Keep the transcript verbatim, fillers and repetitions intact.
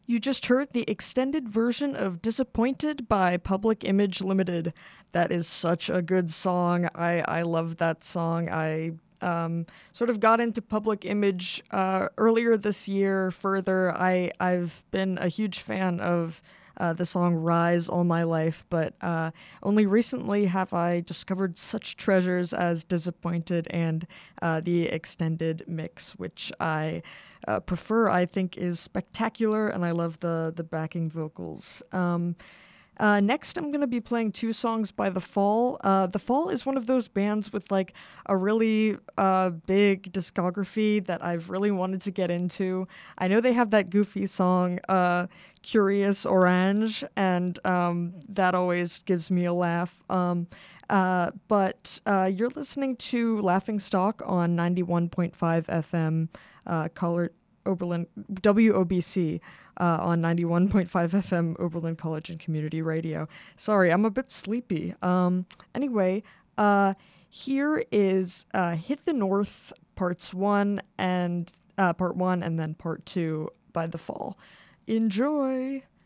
You just heard the extended version of Disappointed by Public Image Limited. That is such a good song. I, I love that song. I um, sort of got into Public Image uh, earlier this year further. I, I've been a huge fan of uh, the song Rise all my life, but uh, only recently have I discovered such treasures as Disappointed and uh, the extended mix, which I Uh, prefer, I think, is spectacular, and I love the the backing vocals. Um, uh, next, I'm going to be playing two songs by The Fall. Uh, The Fall is one of those bands with like a really uh, big discography that I've really wanted to get into. I know they have that goofy song, uh, Curious Orange, and um, that always gives me a laugh. Um, uh, but uh, you're listening to Laughing Stock on ninety-one point five F M. Uh, College, Oberlin, W O B C uh, on ninety-one point five F M Oberlin College and Community Radio. Sorry, I'm a bit sleepy. Um, anyway, uh, here is uh, Hit the North parts one and uh, part one and then part two by The Fall. Enjoy!